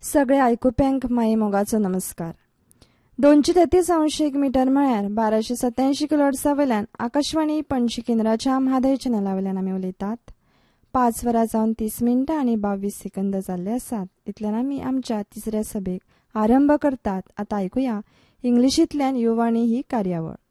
सगळे आयकुप्यांक माई मोगाचो नमस्कार. 233 मीटर म्हळ्यार 1287 किलोहर्ट्झा वयल्यान आकाशवाणी पणजी केंद्राच्या म्हादय चॅनला वयल्यान आमी उलयतात. 5 वरां जावन 30 मिनटां आनी 22 सेकंद जाल्ले आसात. इतल्यान आमी आमच्या तिसऱ्या सभेक आरंभ करतात. आतां आयकुया इंग्लिशींतल्यान युवाणी ही कार्यावळ.